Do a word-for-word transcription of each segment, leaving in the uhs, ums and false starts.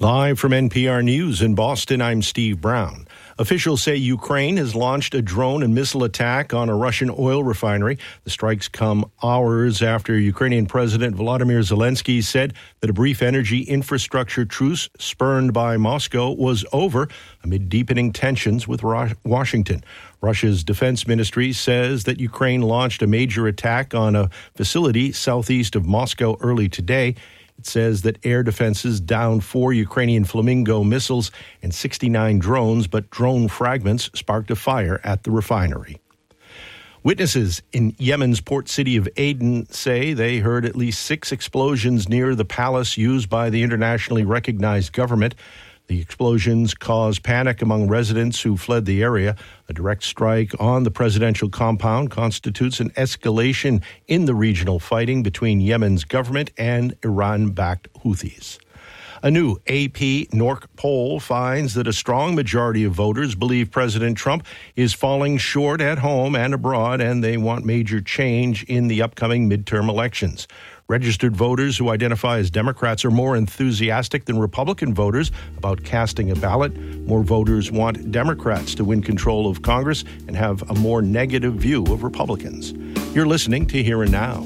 Live from N P R News in Boston, I'm Steve Brown. Officials say Ukraine has launched a drone and missile attack on a Russian oil refinery. The strikes come hours after Ukrainian President Volodymyr Zelensky said that a brief energy infrastructure truce spurned by Moscow was over amid deepening tensions with Washington. Russia's defense ministry says that Ukraine launched a major attack on a facility southeast of Moscow early today. It says that air defenses downed four Ukrainian Flamingo missiles and sixty-nine drones, but drone fragments sparked a fire at the refinery. Witnesses in Yemen's port city of Aden say they heard at least six explosions near the palace used by the internationally recognized government. The explosions caused panic among residents who fled the area. A direct strike on the presidential compound constitutes an escalation in the regional fighting between Yemen's government and Iran-backed Houthis. A new A P N O R C poll finds that a strong majority of voters believe President Trump is falling short at home and abroad, and they want major change in the upcoming midterm elections. Registered voters who identify as Democrats are more enthusiastic than Republican voters about casting a ballot. More voters want Democrats to win control of Congress and have a more negative view of Republicans. You're listening to Here and Now.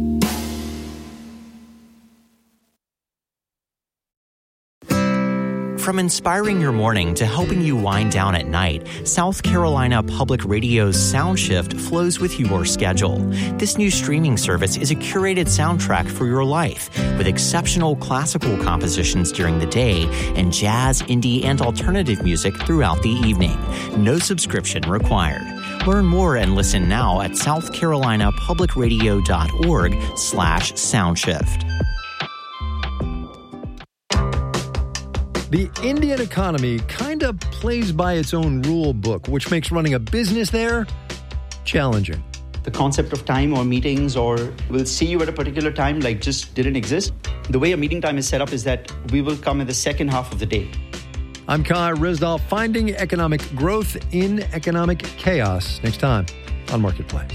From inspiring your morning to helping you wind down at night, South Carolina Public Radio's SoundShift flows with your schedule. This new streaming service is a curated soundtrack for your life, with exceptional classical compositions during the day and jazz, indie, and alternative music throughout the evening. No subscription required. Learn more and listen now at southcarolinapublicradio.org slash SoundShift. The Indian economy kind of plays by its own rule book, which makes running a business there challenging. The concept of time or meetings or we'll see you at a particular time like just didn't exist. The way a meeting time is set up is that we will come in the second half of the day. I'm Kai Rizdal, finding economic growth in economic chaos. Next time on Marketplace.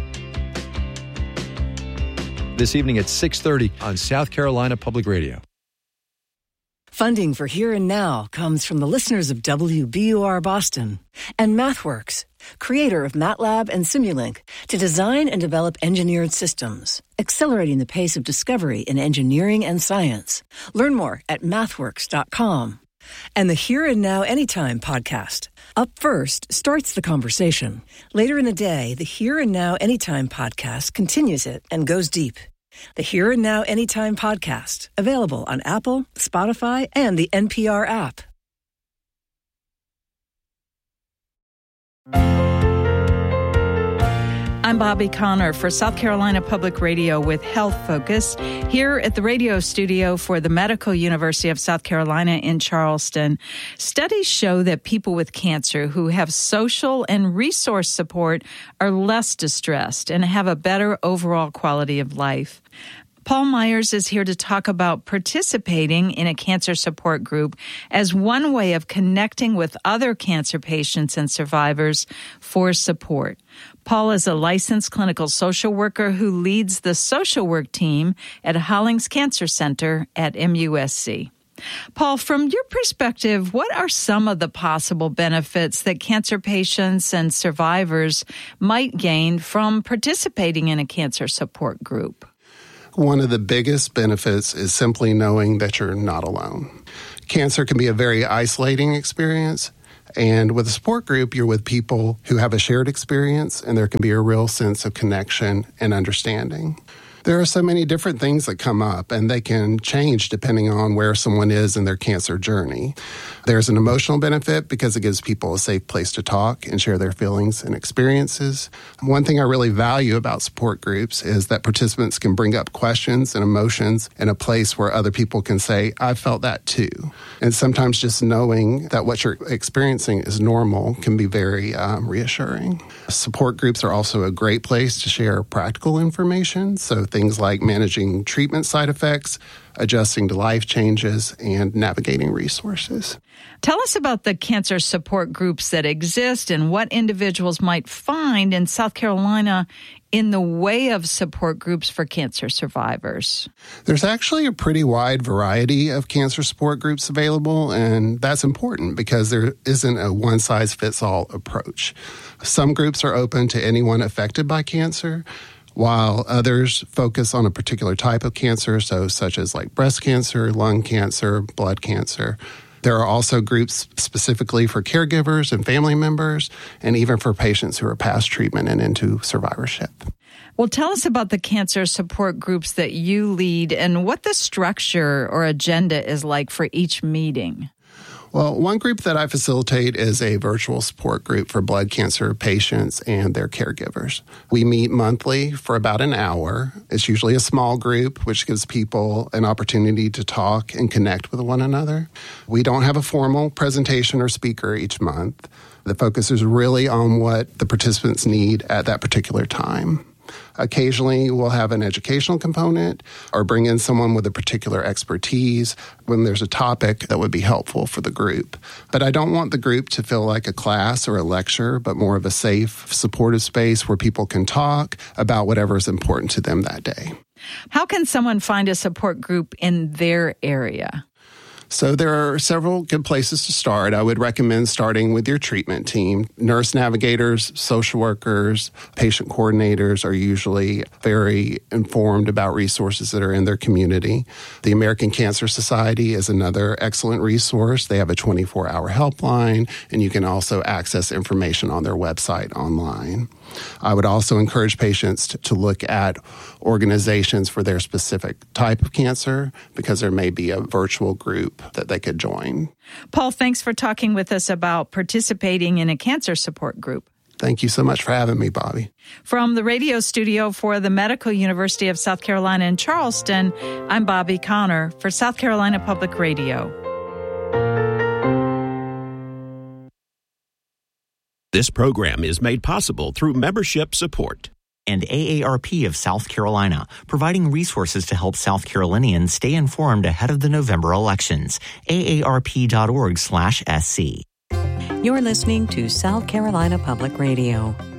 This evening at six thirty on South Carolina Public Radio. Funding for Here and Now comes from the listeners of W B U R Boston and MathWorks, creator of MATLAB and Simulink, to design and develop engineered systems, accelerating the pace of discovery in engineering and science. Learn more at mathworks dot com. And the Here and Now Anytime podcast. Up first starts the conversation. Later in the day, the Here and Now Anytime podcast continues it and goes deep. The Here and Now Anytime podcast, available on Apple, Spotify, and the N P R app. I'm Bobby Connor for South Carolina Public Radio with Health Focus here at the radio studio for the Medical University of South Carolina in Charleston. Studies show that people with cancer who have social and resource support are less distressed and have a better overall quality of life. Paul Myers is here to talk about participating in a cancer support group as one way of connecting with other cancer patients and survivors for support. Paul is a licensed clinical social worker who leads the social work team at Hollings Cancer Center at M U S C. Paul, from your perspective, what are some of the possible benefits that cancer patients and survivors might gain from participating in a cancer support group? One of the biggest benefits is simply knowing that you're not alone. Cancer can be a very isolating experience, and with a support group, you're with people who have a shared experience, and there can be a real sense of connection and understanding. There are so many different things that come up, and they can change depending on where someone is in their cancer journey. There's an emotional benefit because it gives people a safe place to talk and share their feelings and experiences. One thing I really value about support groups is that participants can bring up questions and emotions in a place where other people can say, I felt that too. And sometimes just knowing that what you're experiencing is normal can be very um, reassuring. Support groups are also a great place to share practical information, so things like managing treatment side effects, adjusting to life changes, and navigating resources. Tell us about the cancer support groups that exist and what individuals might find in South Carolina in the way of support groups for cancer survivors? There's actually a pretty wide variety of cancer support groups available, and that's important because there isn't a one-size-fits-all approach. Some groups are open to anyone affected by cancer, while others focus on a particular type of cancer, so such as like breast cancer, lung cancer, blood cancer. There are also groups specifically for caregivers and family members, and even for patients who are past treatment and into survivorship. Well, tell us about the cancer support groups that you lead and what the structure or agenda is like for each meeting. Well, one group that I facilitate is a virtual support group for blood cancer patients and their caregivers. We meet monthly for about an hour. It's usually a small group, which gives people an opportunity to talk and connect with one another. We don't have a formal presentation or speaker each month. The focus is really on what the participants need at that particular time. Occasionally, we'll have an educational component or bring in someone with a particular expertise when there's a topic that would be helpful for the group. But I don't want the group to feel like a class or a lecture, but more of a safe, supportive space where people can talk about whatever is important to them that day. How can someone find a support group in their area? So there are several good places to start. I would recommend starting with your treatment team. Nurse navigators, social workers, patient coordinators are usually very informed about resources that are in their community. The American Cancer Society is another excellent resource. They have a twenty-four hour helpline, and you can also access information on their website online. I would also encourage patients to, to look at organizations for their specific type of cancer, because there may be a virtual group that they could join. Paul, thanks for talking with us about participating in a cancer support group. Thank you so much for having me, Bobby. From the radio studio for the Medical University of South Carolina in Charleston, I'm Bobby Connor for South Carolina Public Radio. This program is made possible through membership support. And A A R P of South Carolina, providing resources to help South Carolinians stay informed ahead of the November elections. A A R P dot org slash S C. You're listening to South Carolina Public Radio.